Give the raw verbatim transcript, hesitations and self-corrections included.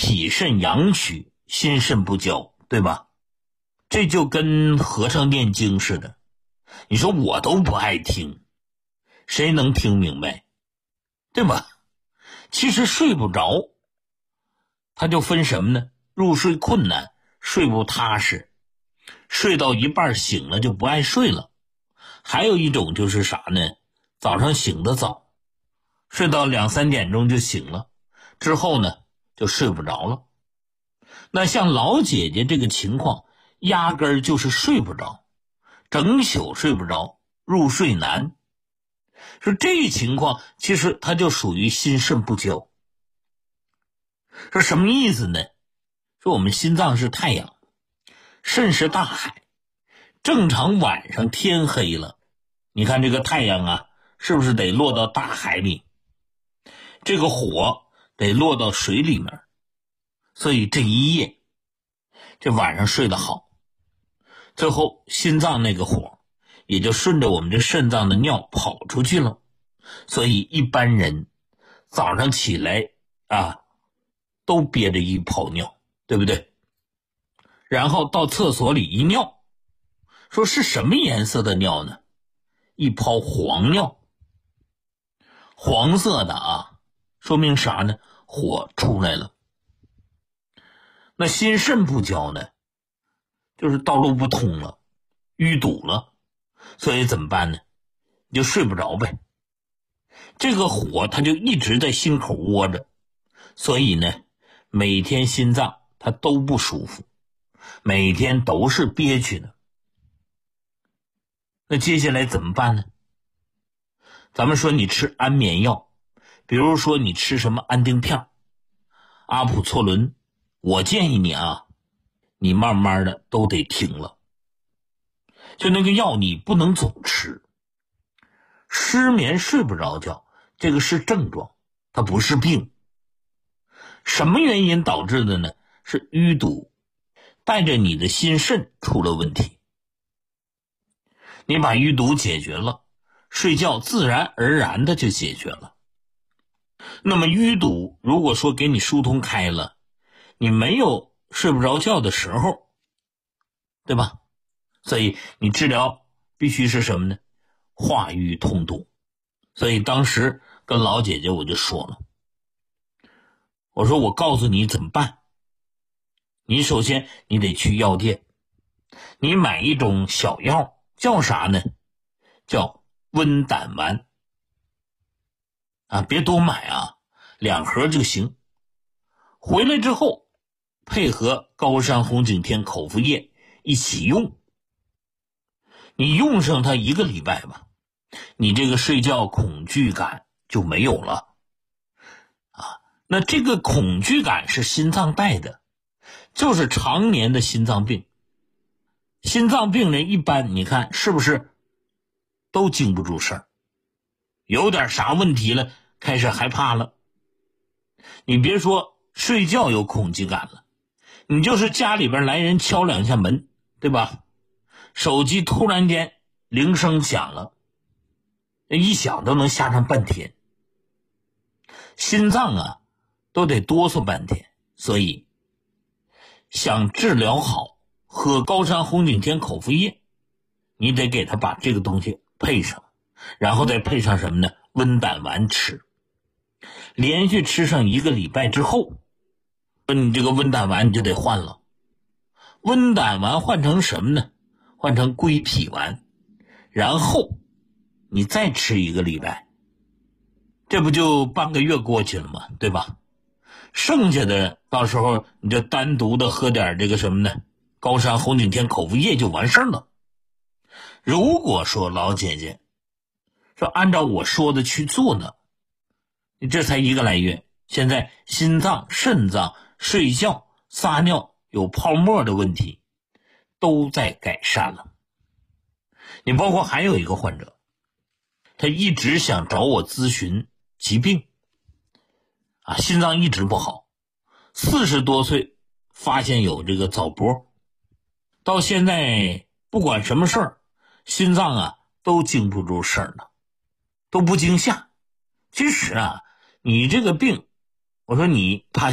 脾肾阳虚，心肾不交，对吧？这就跟和尚念经似的，你说我都不爱听，谁能听明白，对吧？其实睡不着，它就分什么呢？入睡困难，睡不踏实，睡到一半醒了就不爱睡了。还有一种就是啥呢？早上醒得早，睡到两三点钟就醒了，之后呢就睡不着了。那像老姐姐这个情况，压根儿就是睡不着，整宿睡不着，入睡难。说这情况其实它就属于心肾不交。说什么意思呢？说我们心脏是太阳，肾是大海，正常晚上天黑了，你看这个太阳啊，是不是得落到大海里？这个火得落到水里面，所以这一夜，这晚上睡得好，最后心脏那个火也就顺着我们这肾脏的尿跑出去了。所以一般人早上起来啊，都憋着一泡尿，对不对？然后到厕所里一尿，说是什么颜色的尿呢？一泡黄尿，黄色的啊，说明啥呢？火出来了。那心肾不交呢，就是道路不通了，淤堵了，所以怎么办呢？你就睡不着呗。这个火它就一直在心口窝着，所以呢，每天心脏它都不舒服，每天都是憋屈的。那接下来怎么办呢？咱们说你吃安眠药，比如说你吃什么安定片、阿普唑仑，我建议你啊，你慢慢的都得停了。就那个药你不能总吃。失眠睡不着觉，这个是症状，它不是病。什么原因导致的呢？是淤堵，带着你的心肾出了问题。你把淤堵解决了，睡觉自然而然的就解决了。那么淤堵如果说给你疏通开了，你没有睡不着觉的时候，对吧？所以你治疗必须是什么呢？化瘀通堵。所以当时跟老姐姐我就说了，我说我告诉你怎么办。你首先你得去药店，你买一种小药，叫啥呢？叫温胆丸啊，别多买啊，两盒就行。回来之后配合高山红景天口服液一起用，你用上它一个礼拜吧，你这个睡觉恐惧感就没有了啊。那这个恐惧感是心脏带的，就是常年的心脏病。心脏病人一般你看是不是都经不住事儿，有点啥问题了开始害怕了。你别说睡觉有恐惧感了，你就是家里边来人敲两下门，对吧？手机突然间铃声响了，一响都能吓上半天，心脏啊都得哆嗦半天。所以想治疗好，喝高山红景天口服液，你得给他把这个东西配上，然后再配上什么呢？温胆丸吃。连续吃上一个礼拜之后，你这个温胆丸你就得换了。温胆丸换成什么呢？换成归脾丸，然后你再吃一个礼拜，这不就半个月过去了吗？对吧？剩下的到时候你就单独的喝点这个什么呢？高山红景天口服液就完事儿了。如果说老姐姐说按照我说的去做呢，你这才一个来月，现在心脏、肾脏、睡觉、撒尿有泡沫的问题都在改善了。你包括还有一个患者，他一直想找我咨询疾病啊，心脏一直不好，四十多岁发现有这个早搏，到现在不管什么事儿，心脏啊都经不住事儿了，都不惊吓。其实啊，你这个病，我说你怕